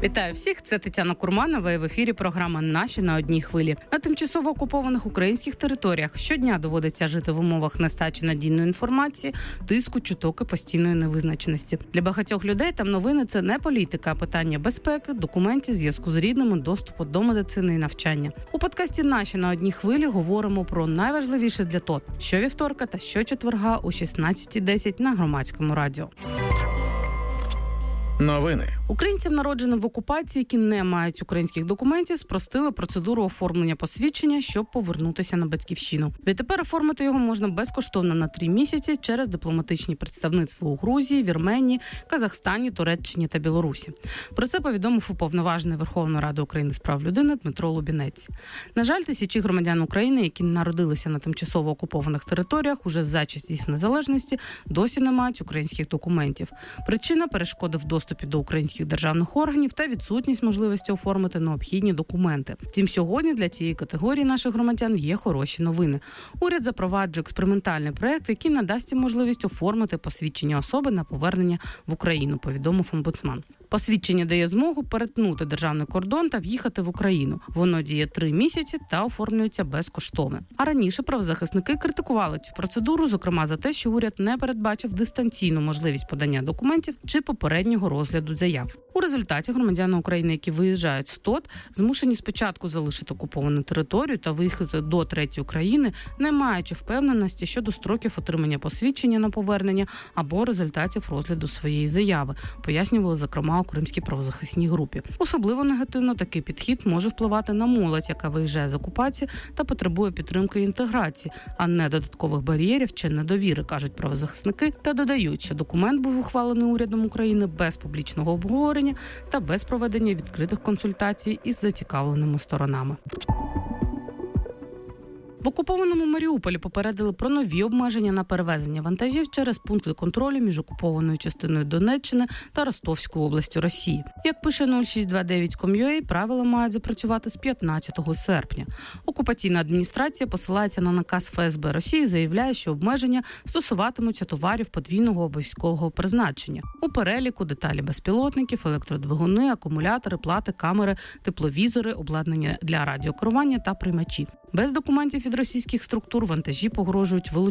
Вітаю всіх, це Тетяна Курманова і в ефірі програма «Наші на одній хвилі». На тимчасово окупованих українських територіях щодня доводиться жити в умовах нестачі надійної інформації, тиску, чуток і постійної невизначеності. Для багатьох людей там новини – це не політика, а питання безпеки, документів, зв'язку з рідними, доступу до медицини і навчання. У подкасті «Наші на одній хвилі» говоримо про найважливіше для ТОТ – щовівторка та щочетверга о 16:10 на Громадському радіо. Новини. Українцям, народженим в окупації, які не мають українських документів, спростили процедуру оформлення посвідчення, щоб повернутися на батьківщину. Відтепер оформити його можна безкоштовно на 3 місяці через дипломатичні представництва у Грузії, Вірменії, Казахстані, Туреччині та Білорусі. Про це повідомив уповноважений Верховної Ради України з прав людини Дмитро Лубінець. На жаль, тисячі громадян України, які народилися на тимчасово окупованих територіях уже за часів незалежності, досі не мають українських документів. Причина – перешкоди в доступі до українських державних органів та відсутність можливості оформити необхідні документи. Втім, сьогодні для цієї категорії наших громадян є хороші новини. Уряд запроваджує експериментальний проект, який надасть їм можливість оформити посвідчення особи на повернення в Україну, повідомив омбудсман. Посвідчення дає змогу перетнути державний кордон та в'їхати в Україну. Воно діє 3 місяці та оформлюється безкоштовно. А раніше правозахисники критикували цю процедуру, зокрема за те, що уряд не передбачив дистанційну можливість подання документів чи попереднього розгляду заяв. У результаті громадяни України, які виїжджають з ТОТ, змушені спочатку залишити окуповану територію та виїхати до третьої країни, не маючи впевненості щодо строків отримання посвідчення на повернення або результатів розгляду своєї заяви, пояснювали, зокрема, у Кримській правозахисній групі. Особливо негативно такий підхід може впливати на молодь, яка виїжджає з окупації та потребує підтримки і інтеграції, а не додаткових бар'єрів чи недовіри, кажуть правозахисники, та додають, що документ був ухвалений урядом України без публічного обговорення та без проведення відкритих консультацій із зацікавленими сторонами. В окупованому Маріуполі попередили про нові обмеження на перевезення вантажів через пункти контролю між окупованою частиною Донеччини та Ростовською областю Росії. Як пише 0629.com.ua, правила мають запрацювати з 15 серпня. Окупаційна адміністрація посилається на наказ ФСБ Росії і заявляє, що обмеження стосуватимуться товарів подвійного обов'язкового призначення. У переліку деталі безпілотників, електродвигуни, акумулятори, плати, камери, тепловізори, обладнання для радіокерування та приймачі. Без документів від російських структур вантажі погрожують вилученню